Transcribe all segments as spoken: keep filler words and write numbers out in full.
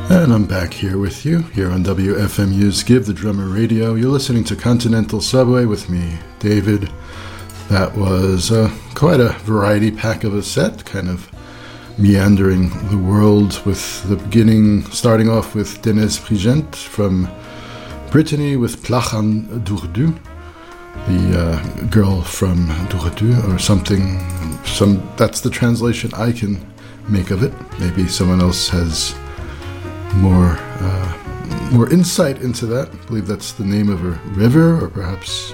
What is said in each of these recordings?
And I'm back here with you, here on W F M U's Give the Drummer Radio. You're listening to Continental Subway with me, David. That was uh, quite a variety pack of a set, kind of meandering the world with the beginning, starting off with Denise Prigent from Brittany with Plachan Dourdu, the uh, girl from Dourdu or something. Some that's the translation I can make of it. Maybe someone else has more uh, more insight into that. I believe that's the name of a river, or perhaps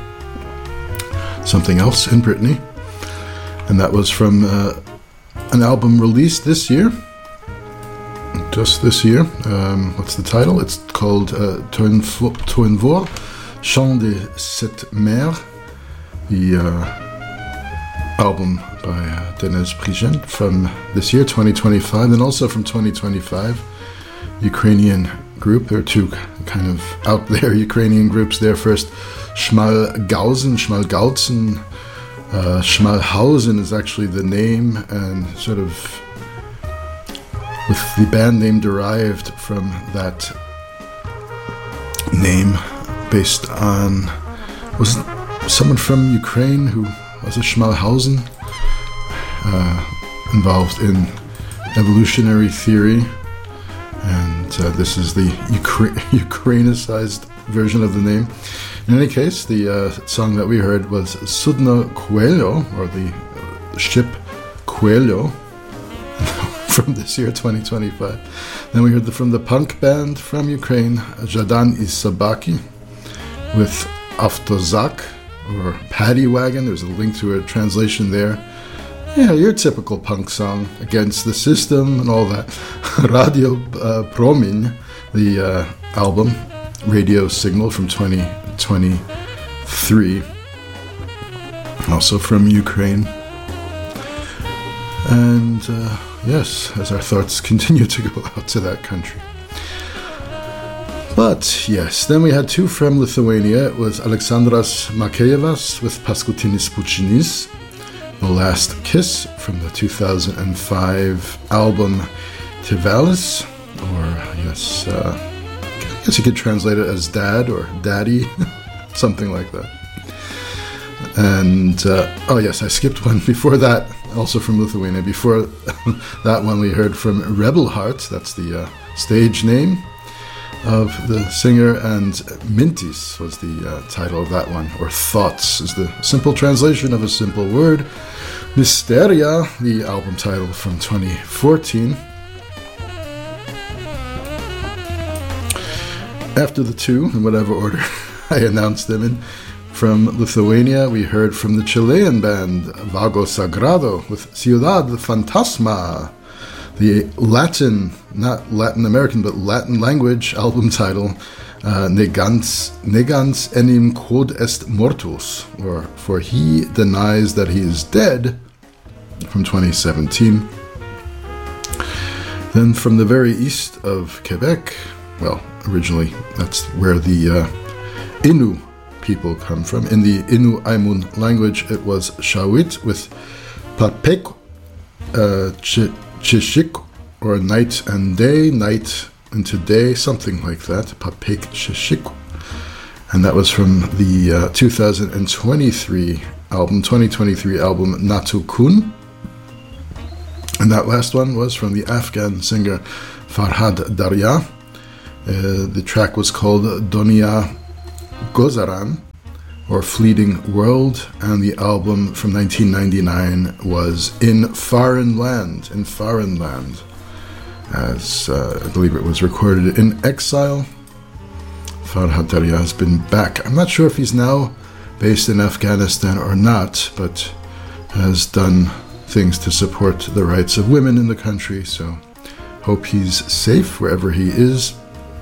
something else in Brittany. And that was from uh, an album released this year, just this year. Um, what's the title? It's called uh, Toenvoor, Chant de Sept Mers, the uh, album by uh, Denise Prigent from this year, twenty twenty-five, and also from twenty twenty-five. Ukrainian group. There are two kind of out there Ukrainian groups there. First, Schmalgausen, Schmalgausen, uh, Schmalhausen is actually the name, and sort of with the band name derived from that name, based on, was it someone from Ukraine who was a Schmalhausen, uh, involved in evolutionary theory. And uh, this is the Ukra- Ukrainicized version of the name. In any case, the uh, song that we heard was Sudno Coelho, or the uh, ship Coelho, from this year, twenty twenty-five. Then we heard the, from the punk band from Ukraine, Jadan Isabaki, with Avtozak, or Paddy Wagon. There's a link to a translation there. Yeah, your typical punk song, Against the System and all that. Radio uh, Promin, the uh, album, Radio Signal from twenty twenty-three, also from Ukraine. And uh, yes, as our thoughts continue to go out to that country. But yes, then we had two from Lithuania. It was Aleksandras Makejevas with Paskutinis Pučinis, The Last Kiss, from the two thousand five album Tėvelis, or yes, uh, I guess you could translate it as dad or daddy, something like that. And, uh, oh yes, I skipped one before that, also from Lithuania. Before that one we heard from Rebel Heart, that's the uh, stage name of the singer, and Mintis was the uh, title of that one, or Thoughts is the simple translation of a simple word. Mysteria, the album title from twenty fourteen. After the two, in whatever order I announced them in, from Lithuania, we heard from the Chilean band Vago Sagrado with Ciudad Fantasma, the Latin, not Latin American, but Latin language album title, uh, Negans, Negans enim quod est mortus, or For He Denies That He Is Dead, from twenty seventeen. Then from the very east of Quebec, well, originally that's where the uh, Innu people come from. In the Innu Aimun language, it was Shawit with Papek uh, Ch- Chishik, or night and day, night and today, something like that, Papek Chishik. And that was from the uh, two thousand twenty-three album, twenty twenty-three album Natu Kun. And that last one was from the Afghan singer Farhad Darya. Uh, the track was called Donia Gozaran, or Fleeting World, and the album from nineteen ninety-nine was In Foreign Land, In Foreign Land, as uh, I believe it was recorded in exile. Farhad Darya has been back. I'm not sure if he's now based in Afghanistan or not, but has done things to support the rights of women in the country, so hope he's safe wherever he is.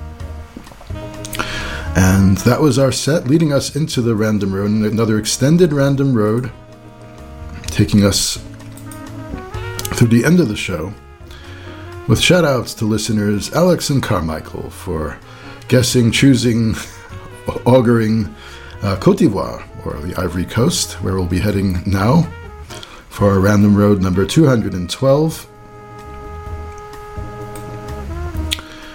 And that was our set, leading us into the Random Road, another extended Random Road, taking us through the end of the show, with shout-outs to listeners Alex and Carmichael for guessing, choosing, auguring uh, Côte d'Ivoire, or the Ivory Coast, where we'll be heading now for our Random Road number two hundred twelve.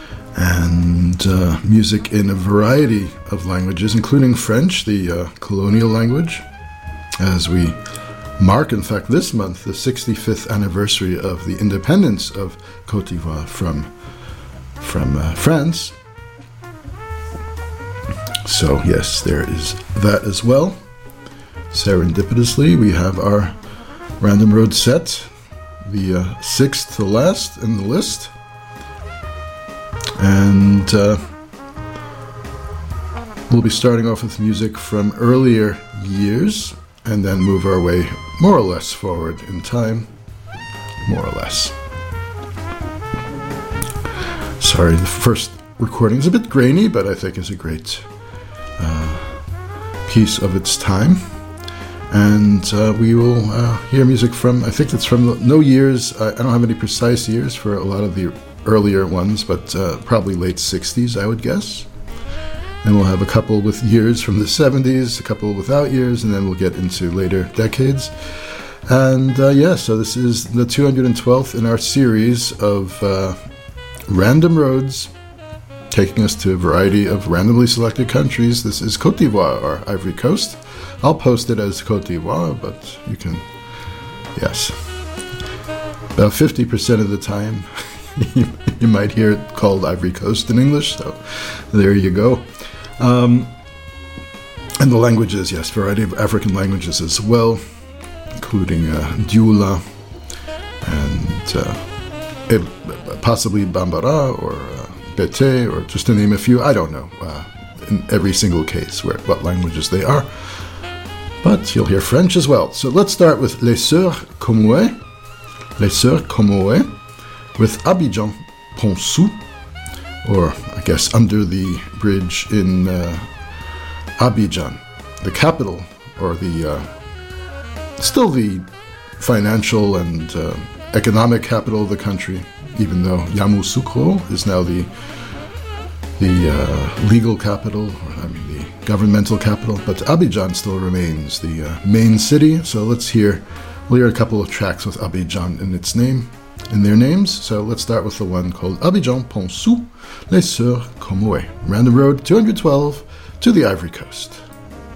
and uh, music in a variety of languages, including French, the uh, colonial language, as we mark, in fact, this month, the sixty-fifth anniversary of the independence of Côte d'Ivoire from, from uh, France. So, yes, there is that as well. Serendipitously, we have our Random Road set, the uh, sixth to last in the list. And uh, we'll be starting off with music from earlier years and then move our way more or less forward in time. More or less. Sorry, the first recording is a bit grainy, but I think is a great uh, piece of its time. And uh, we will uh, hear music from, I think it's from the, no years, I, I don't have any precise years for a lot of the earlier ones, but uh, probably late sixties, I would guess. And we'll have a couple with years from the seventies, a couple without years, and then we'll get into later decades. And uh, yeah, so this is the two hundred twelfth in our series of uh, Random Roads, taking us to a variety of randomly selected countries. This is Côte d'Ivoire, or Ivory Coast. I'll post it as Côte d'Ivoire, but you can, yes. About fifty percent of the time, you, you might hear it called Ivory Coast in English, so there you go. Um, and the languages, yes, variety of African languages as well, including uh, Dioula and uh, it, possibly Bambara or uh, Bete, or just to name a few. I don't know uh, in every single case where what languages they are. But you'll hear French as well. So let's start with Les Sœurs Comoé, Les Sœurs Comoé, with Abidjan Pont-Sous, or I guess under the bridge in uh, Abidjan, the capital, or the uh, still the financial and uh, economic capital of the country, even though Yamoussoukro is now the the uh, legal capital, or I mean the governmental capital, but Abidjan still remains the uh, main city. So let's hear, we'll hear a couple of tracks with Abidjan in its name, in their names. So let's start with the one called Abidjan Pont-Sous, Les Sœurs Comoé. Random Road two hundred twelve to the Ivory Coast.